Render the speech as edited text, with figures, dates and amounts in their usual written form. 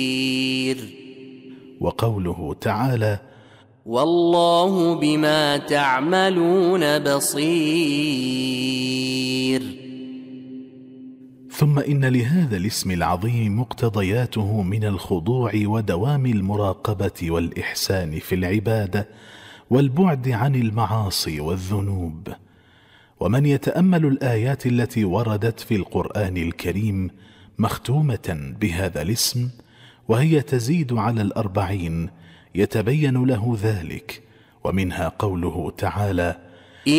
وقوله تعالى والله بما تعملون بصير. ثم إن لهذا الاسم العظيم مقتضياته من الخضوع ودوام المراقبة والإحسان في العبادة والبعد عن المعاصي والذنوب. ومن يتأمل الآيات التي وردت في القرآن الكريم مختومة بهذا الاسم وهي تزيد على 40 يتبين له ذلك، ومنها قوله تعالى